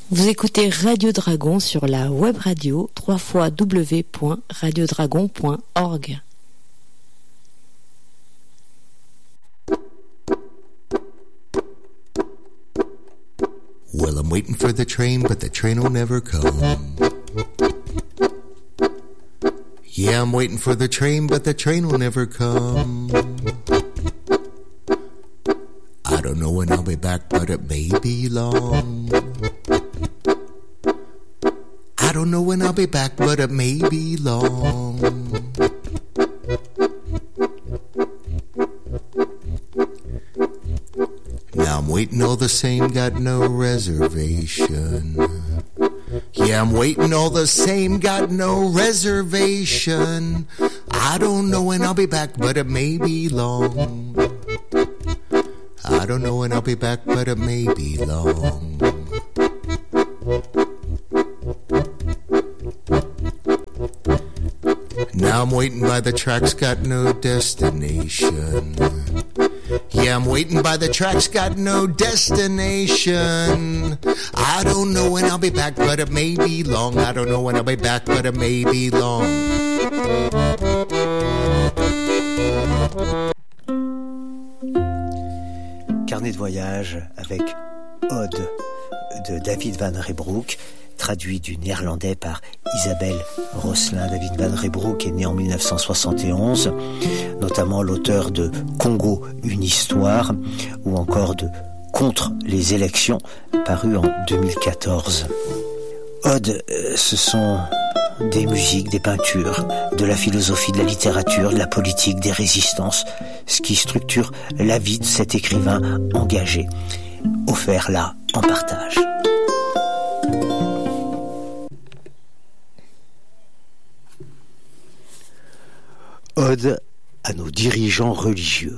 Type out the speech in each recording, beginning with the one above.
Vous écoutez Radio Dragon sur la web radio www.radiodragon.org. Well, I'm waiting for the train, but the train will never come. Yeah, I'm waiting for the train, but the train will never come. I don't know when I'll be back, but it may be long. I don't know when I'll be back, but it may be long. Now I'm waiting all the same, got no reservation. Yeah, I'm waiting all the same, got no reservation. I don't know when I'll be back, but it may be long. I don't know when I'll be back, but it may be long. Now I'm waiting by the tracks, got no destination. Yeah, I'm waiting by the tracks, got no destination. I don't know when I'll be back, but it may be long. I don't know when I'll be back, but it may be long. Carnet de voyage avec Ode de David Van Reybrouck, traduit du néerlandais par Isabelle Rosselin. David Van Reybrouck est né en 1971, notamment l'auteur de Congo, une histoire, ou encore de Contre les élections, paru en 2014. Odes, ce sont des musiques, des peintures, de la philosophie, de la littérature, de la politique, des résistances, ce qui structure la vie de cet écrivain engagé, offert là en partage. Ode à nos dirigeants religieux.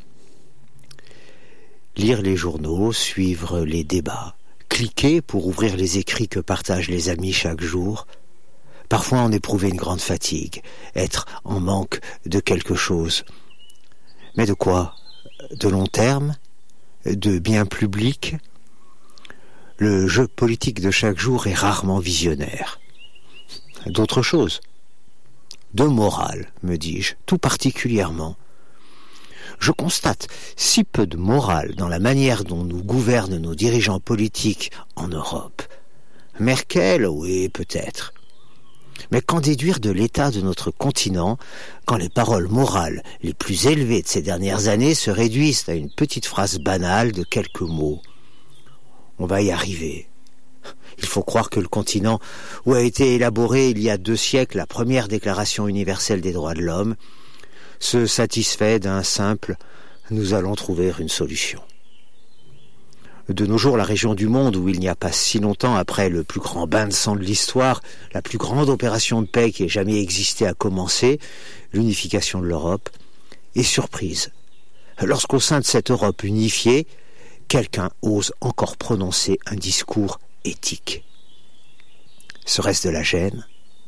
Lire les journaux, suivre les débats, cliquer pour ouvrir les écrits que partagent les amis chaque jour, parfois en éprouver une grande fatigue, être en manque de quelque chose. Mais de quoi ? De long terme ? De bien public ? Le jeu politique de chaque jour est rarement visionnaire. D'autre chose ? De morale, me dis-je, tout particulièrement. Je constate si peu de morale dans la manière dont nous gouvernent nos dirigeants politiques en Europe. Merkel, oui, peut-être. Mais qu'en déduire de l'état de notre continent quand les paroles morales les plus élevées de ces dernières années se réduisent à une petite phrase banale de quelques mots ? On va y arriver. Il faut croire que le continent où a été élaborée il y a 2 siècles la première déclaration universelle des droits de l'homme se satisfait d'un simple « nous allons trouver une solution ». De nos jours, la région du monde où il n'y a pas si longtemps, après le plus grand bain de sang de l'histoire, la plus grande opération de paix qui ait jamais existé a commencé, l'unification de l'Europe, est surprise lorsqu'au sein de cette Europe unifiée, quelqu'un ose encore prononcer un discours éthique. Serait-ce de la gêne ?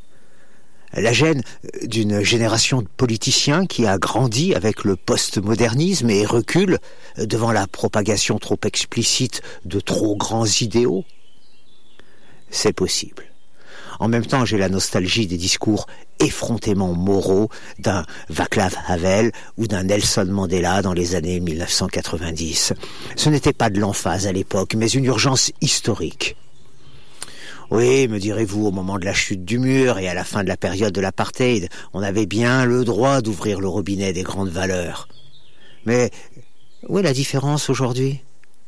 La gêne d'une génération de politiciens qui a grandi avec le postmodernisme et recule devant la propagation trop explicite de trop grands idéaux ? C'est possible. En même temps, j'ai la nostalgie des discours effrontément moraux d'un Václav Havel ou d'un Nelson Mandela dans les années 1990. Ce n'était pas de l'emphase à l'époque, mais une urgence historique. Oui, me direz-vous, au moment de la chute du mur et à la fin de la période de l'apartheid, on avait bien le droit d'ouvrir le robinet des grandes valeurs. Mais où est la différence aujourd'hui ?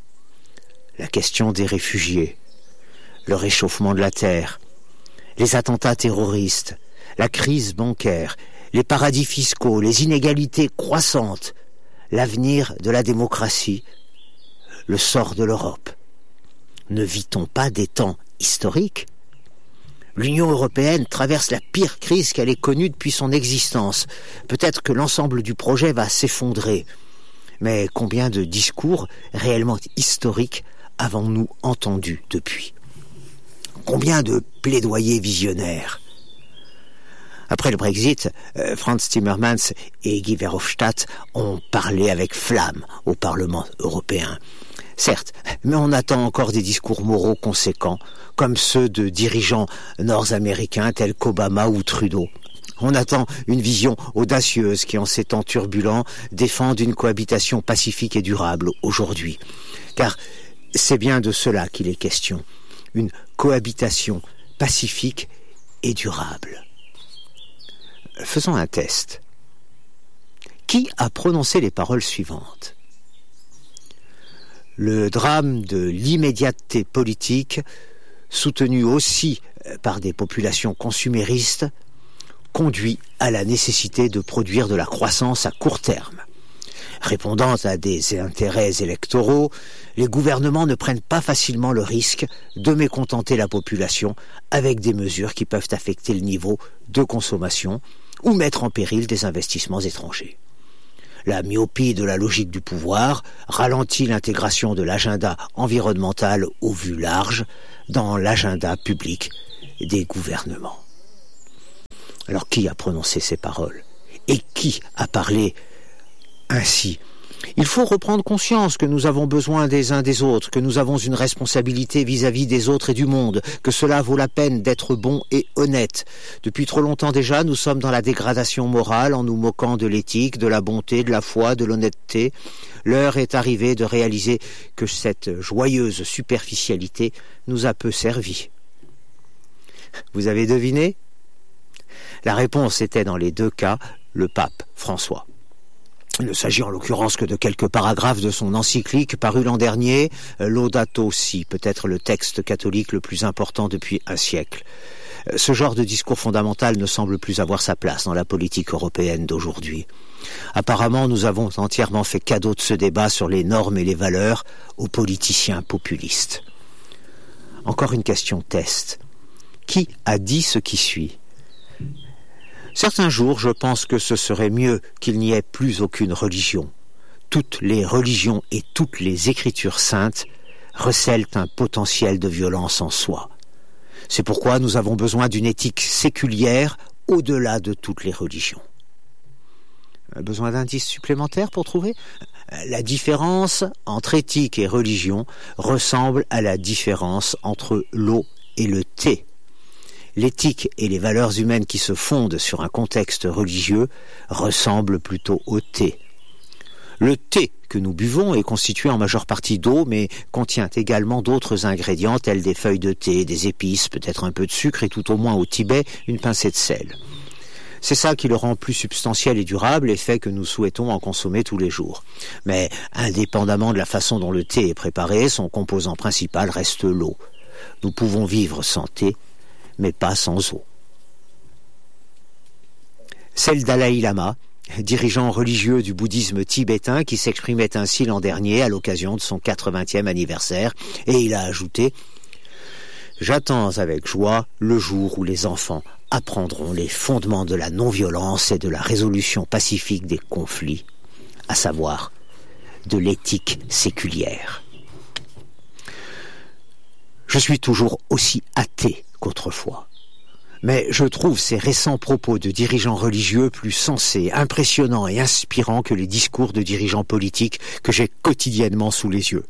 La question des réfugiés, le réchauffement de la terre, les attentats terroristes, la crise bancaire, les paradis fiscaux, les inégalités croissantes, l'avenir de la démocratie, le sort de l'Europe. Ne vit-on pas des temps historique ? L'Union européenne traverse la pire crise qu'elle ait connue depuis son existence. Peut-être que l'ensemble du projet va s'effondrer. Mais combien de discours réellement historiques avons-nous entendus depuis ? Combien de plaidoyers visionnaires ? Après le Brexit, Frans Timmermans et Guy Verhofstadt ont parlé avec flamme au Parlement européen. Certes, mais on attend encore des discours moraux conséquents, comme ceux de dirigeants nord-américains tels qu'Obama ou Trudeau. On attend une vision audacieuse qui, en ces temps turbulents, défende une cohabitation pacifique et durable aujourd'hui. Car c'est bien de cela qu'il est question. Une cohabitation pacifique et durable. Faisons un test. Qui a prononcé les paroles suivantes ? Le drame de l'immédiateté politique, soutenu aussi par des populations consuméristes, conduit à la nécessité de produire de la croissance à court terme. Répondant à des intérêts électoraux, les gouvernements ne prennent pas facilement le risque de mécontenter la population avec des mesures qui peuvent affecter le niveau de consommation ou mettre en péril des investissements étrangers. La myopie de la logique du pouvoir ralentit l'intégration de l'agenda environnemental au vu large dans l'agenda public des gouvernements. Alors qui a prononcé ces paroles ? Et qui a parlé ainsi ? Il faut reprendre conscience que nous avons besoin des uns des autres, que nous avons une responsabilité vis-à-vis des autres et du monde, que cela vaut la peine d'être bon et honnête. Depuis trop longtemps déjà, nous sommes dans la dégradation morale en nous moquant de l'éthique, de la bonté, de la foi, de l'honnêteté. L'heure est arrivée de réaliser que cette joyeuse superficialité nous a peu servi. Vous avez deviné ? La réponse était dans les deux cas le pape François. Il ne s'agit en l'occurrence que de quelques paragraphes de son encyclique paru l'an dernier, Laudato Si, peut-être le texte catholique le plus important depuis un siècle. Ce genre de discours fondamental ne semble plus avoir sa place dans la politique européenne d'aujourd'hui. Apparemment, nous avons entièrement fait cadeau de ce débat sur les normes et les valeurs aux politiciens populistes. Encore une question test. Qui a dit ce qui suit ? Certains jours, je pense que ce serait mieux qu'il n'y ait plus aucune religion. Toutes les religions et toutes les écritures saintes recèlent un potentiel de violence en soi. C'est pourquoi nous avons besoin d'une éthique séculière au-delà de toutes les religions. Besoin d'indices supplémentaires pour trouver ? La différence entre éthique et religion ressemble à la différence entre l'eau et le thé. L'éthique et les valeurs humaines qui se fondent sur un contexte religieux ressemblent plutôt au thé. Le thé que nous buvons est constitué en majeure partie d'eau, mais contient également d'autres ingrédients tels des feuilles de thé, des épices, peut-être un peu de sucre et tout au moins au Tibet, une pincée de sel. C'est ça qui le rend plus substantiel et durable et fait que nous souhaitons en consommer tous les jours. Mais indépendamment de la façon dont le thé est préparé, son composant principal reste l'eau. Nous pouvons vivre sans thé, mais pas sans eau. C'est le Dalai Lama, dirigeant religieux du bouddhisme tibétain, qui s'exprimait ainsi l'an dernier à l'occasion de son 80e anniversaire, et il a ajouté « J'attends avec joie le jour où les enfants apprendront les fondements de la non-violence et de la résolution pacifique des conflits, à savoir de l'éthique séculière. » Je suis toujours aussi athée qu'autrefois. Mais je trouve ces récents propos de dirigeants religieux plus sensés, impressionnants et inspirants que les discours de dirigeants politiques que j'ai quotidiennement sous les yeux.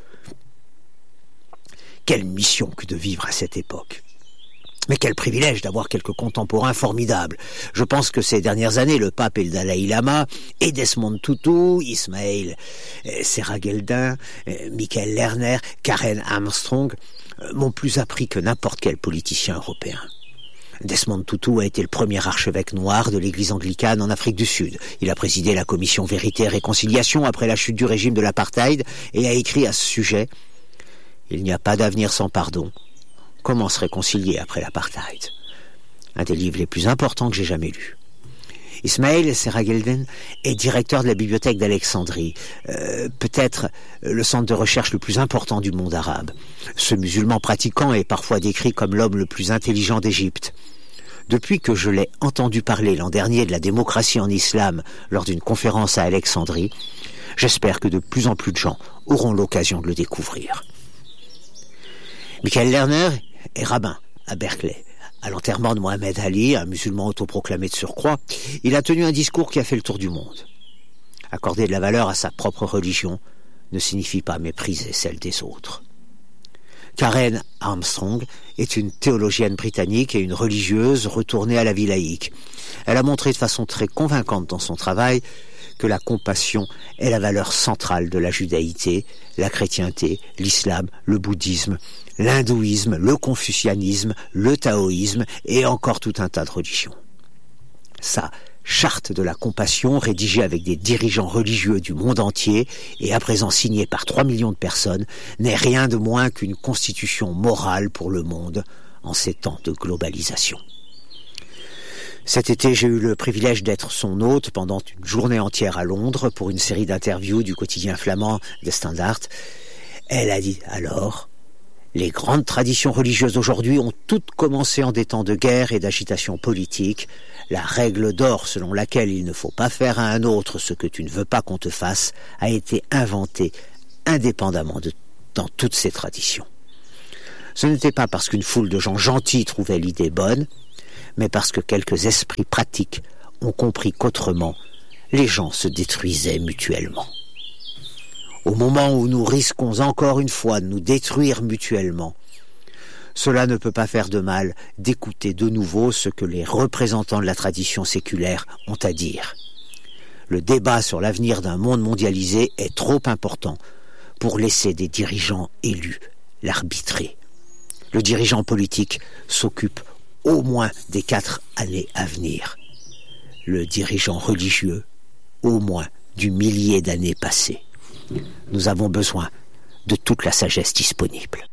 Quelle mission que de vivre à cette époque. Mais quel privilège d'avoir quelques contemporains formidables. Je pense que ces dernières années, le pape et le Dalai Lama, et Desmond Tutu, Ismaël Serra-Geldin, Michael Lerner, Karen Armstrong, m'ont plus appris que n'importe quel politicien européen. Desmond Tutu a été le premier archevêque noir de l'église anglicane en Afrique du Sud. Il a présidé la commission Vérité et Réconciliation après la chute du régime de l'apartheid et a écrit à ce sujet « Il n'y a pas d'avenir sans pardon. Comment se réconcilier après l'apartheid ?» Un des livres les plus importants que j'ai jamais lus. Ismaël Serra-Geldin est directeur de la bibliothèque d'Alexandrie, peut-être le centre de recherche le plus important du monde arabe. Ce musulman pratiquant est parfois décrit comme l'homme le plus intelligent d'Égypte. Depuis que je l'ai entendu parler l'an dernier de la démocratie en islam lors d'une conférence à Alexandrie, j'espère que de plus en plus de gens auront l'occasion de le découvrir. Michael Lerner est rabbin à Berkeley. À l'enterrement de Mohamed Ali, un musulman autoproclamé de surcroît, il a tenu un discours qui a fait le tour du monde. Accorder de la valeur à sa propre religion ne signifie pas mépriser celle des autres. Karen Armstrong est une théologienne britannique et une religieuse retournée à la vie laïque. Elle a montré de façon très convaincante dans son travail que la compassion est la valeur centrale de la judaïté, la chrétienté, l'islam, le bouddhisme, l'hindouisme, le confucianisme, le taoïsme et encore tout un tas de religions. Sa charte de la compassion, rédigée avec des dirigeants religieux du monde entier et à présent signée par 3 millions de personnes, n'est rien de moins qu'une constitution morale pour le monde en ces temps de globalisation. Cet été, j'ai eu le privilège d'être son hôte pendant une journée entière à Londres pour une série d'interviews du quotidien flamand De Standaard. Elle a dit alors: les grandes traditions religieuses d'aujourd'hui ont toutes commencé en des temps de guerre et d'agitation politique. La règle d'or selon laquelle il ne faut pas faire à un autre ce que tu ne veux pas qu'on te fasse a été inventée indépendamment dans toutes ces traditions. Ce n'était pas parce qu'une foule de gens gentils trouvait l'idée bonne, mais parce que quelques esprits pratiques ont compris qu'autrement, les gens se détruisaient mutuellement. Au moment où nous risquons encore une fois de nous détruire mutuellement, cela ne peut pas faire de mal d'écouter de nouveau ce que les représentants de la tradition séculaire ont à dire. Le débat sur l'avenir d'un monde mondialisé est trop important pour laisser des dirigeants élus l'arbitrer. Le dirigeant politique s'occupe au moins des 4 années à venir. Le dirigeant religieux, au moins du millier d'années passées. Nous avons besoin de toute la sagesse disponible.